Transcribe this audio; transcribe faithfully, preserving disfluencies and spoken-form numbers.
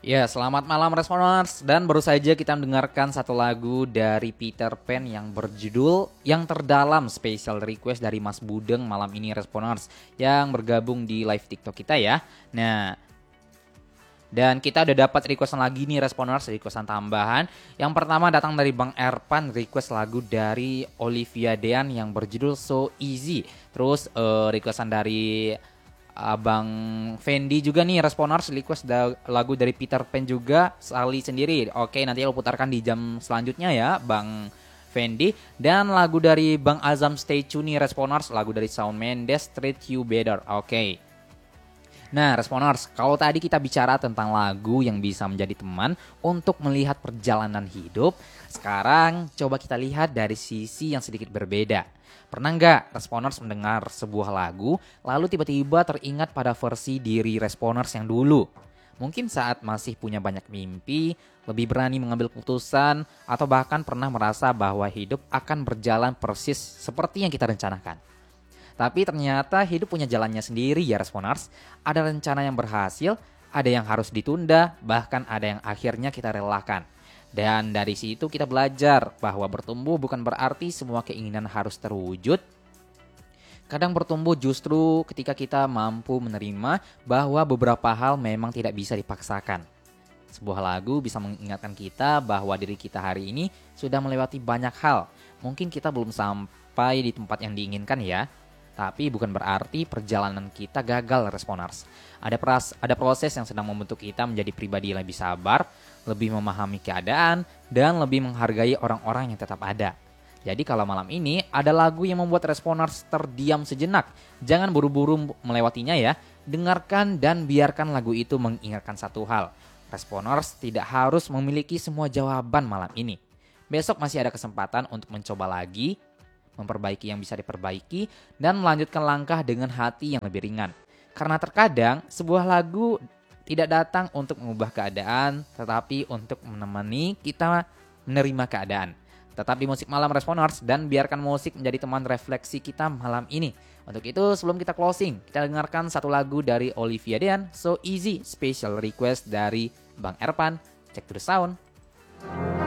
Ya, selamat malam Responers. Dan baru saja kita mendengarkan satu lagu dari Peter Pan yang berjudul Yang Terdalam, special request dari Mas Budeng malam ini Responers yang bergabung di live TikTok kita ya. Nah, dan kita udah dapat requestan lagi nih Responers, requestan tambahan. Yang pertama datang dari Bang Erpan, request lagu dari Olivia Dean yang berjudul So Easy. Terus uh, requestan dari Abang Fendi juga nih Responers, request da- lagu dari Peter Pan juga, Sally sendiri. Oke, nanti aku putarkan di jam selanjutnya ya Bang Fendi. Dan lagu dari Bang Azam Stay Tune nih Responers, lagu dari Shawn Mendes, Treat You Better. Oke. Nah Responers, kalau tadi kita bicara tentang lagu yang bisa menjadi teman untuk melihat perjalanan hidup, sekarang coba kita lihat dari sisi yang sedikit berbeda. Pernah nggak Responers mendengar sebuah lagu, lalu tiba-tiba teringat pada versi diri Responers yang dulu? Mungkin saat masih punya banyak mimpi, lebih berani mengambil keputusan, atau bahkan pernah merasa bahwa hidup akan berjalan persis seperti yang kita rencanakan. Tapi ternyata hidup punya jalannya sendiri ya Responers. Ada rencana yang berhasil, ada yang harus ditunda, bahkan ada yang akhirnya kita relakan. Dan dari situ kita belajar bahwa bertumbuh bukan berarti semua keinginan harus terwujud. Kadang bertumbuh justru ketika kita mampu menerima bahwa beberapa hal memang tidak bisa dipaksakan. Sebuah lagu bisa mengingatkan kita bahwa diri kita hari ini sudah melewati banyak hal. Mungkin kita belum sampai di tempat yang diinginkan ya. Tapi bukan berarti perjalanan kita gagal Responers. Ada pras, ada proses yang sedang membentuk kita menjadi pribadi yang lebih sabar, lebih memahami keadaan, dan lebih menghargai orang-orang yang tetap ada. Jadi kalau malam ini ada lagu yang membuat Responers terdiam sejenak, jangan buru-buru melewatinya ya. Dengarkan dan biarkan lagu itu mengingatkan satu hal. Responers tidak harus memiliki semua jawaban malam ini. Besok masih ada kesempatan untuk mencoba lagi, memperbaiki yang bisa diperbaiki, dan melanjutkan langkah dengan hati yang lebih ringan. Karena terkadang sebuah lagu tidak datang untuk mengubah keadaan, tetapi untuk menemani kita menerima keadaan. Tetap di Musik Malam Responers dan biarkan musik menjadi teman refleksi kita malam ini. Untuk itu sebelum kita closing, kita dengarkan satu lagu dari Olivia Dean, So Easy, special request dari Bang Erpan. Check to the sound.